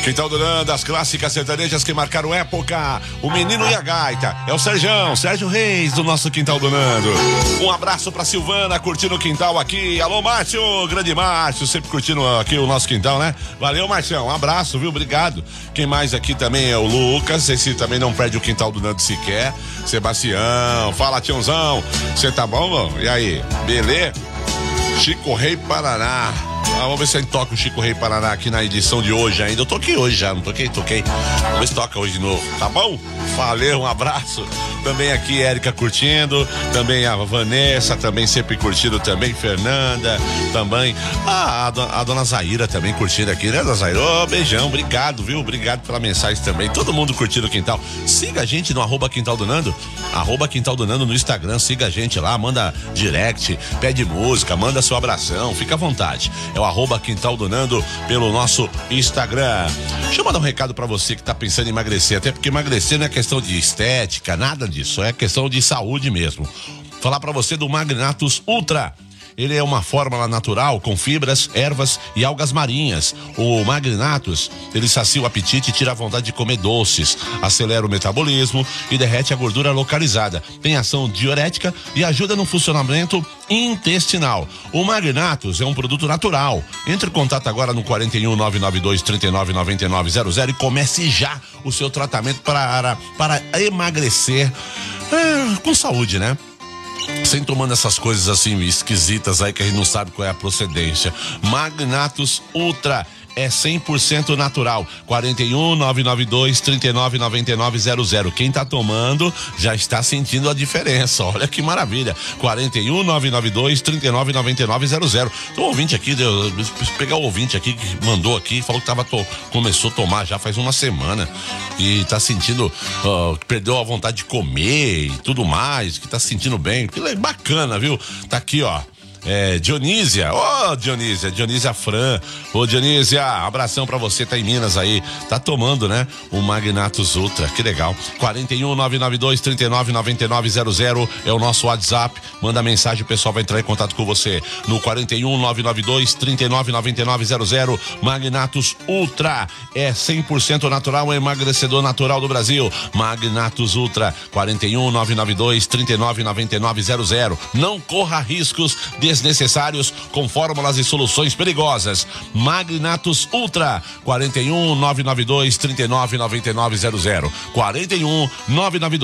Quintal do Nando, as clássicas sertanejas que marcaram época. O menino e a gaita. É o Sérgio Reis do nosso Quintal do Nando. Um abraço pra Silvana, curtindo o quintal aqui. Alô, Márcio, grande Márcio, sempre curtindo aqui o nosso quintal, né? Valeu, Marcião, um abraço, viu? Obrigado. Quem mais aqui também é o Lucas, esse também não perde o Quintal do Nando sequer. Sebastião, fala, tiãozão. Você tá bom, mano? E aí, beleza? Chico Rei Paraná. Vamos ver se a gente toca o Chico Rei Paraná aqui na edição de hoje ainda. Eu toquei hoje já, não toquei? Vamos ver se toca hoje de novo, tá bom? Valeu, um abraço. Também aqui, Érica curtindo, também a Vanessa, também sempre curtindo também, Fernanda, também a dona Zaira também curtindo aqui, né, dona Zaira? Ô, beijão, obrigado, viu? Obrigado pela mensagem também. Todo mundo curtindo o quintal. Siga a gente no @Quintal do Nando, @Quintal do Nando no Instagram, siga a gente lá, manda direct, pede música, manda seu abração, fica à vontade. É o @Quintal do Nando pelo nosso Instagram. Deixa eu mandar um recado pra você que tá pensando em emagrecer, até porque emagrecer não é questão de estética, nada disso, é questão de saúde mesmo. Falar pra você do Magnatus Ultra. Ele é uma fórmula natural com fibras, ervas e algas marinhas. O Magnatus, ele sacia o apetite e tira a vontade de comer doces, acelera o metabolismo e derrete a gordura localizada. Tem ação diurética e ajuda no funcionamento intestinal. O Magnatus é um produto natural. Entre em contato agora no 41 992 39 9900 e comece já o seu tratamento para emagrecer com saúde, né? Sem tomando essas coisas assim esquisitas aí que a gente não sabe qual é a procedência. Magnatus Ultra é 100% natural. 41 992 39 9900. Quem tá tomando já está sentindo a diferença. Olha que maravilha. 41 992 39 9900. Tem um ouvinte aqui, deixa eu pegar o ouvinte aqui que mandou aqui, falou que começou a tomar já faz uma semana e tá sentindo que perdeu a vontade de comer e tudo mais, que tá sentindo bem. Que bacana, viu? Tá aqui, ó. Dionísia, Dionísia Fran. Ô, Dionísia, abração pra você, tá em Minas aí, tá tomando, né, o Magnatus Ultra, que legal. 41 992 39 9900 é o nosso WhatsApp, manda mensagem, o pessoal vai entrar em contato com você no 41 992 39 9900. Magnatus Ultra é 100% natural, é emagrecedor natural do Brasil. Magnatus Ultra, 41 992 39 9900. Não corra riscos desnecessários com fórmulas e soluções perigosas. Magnatus Ultra, 41 992 39 9900. 41 992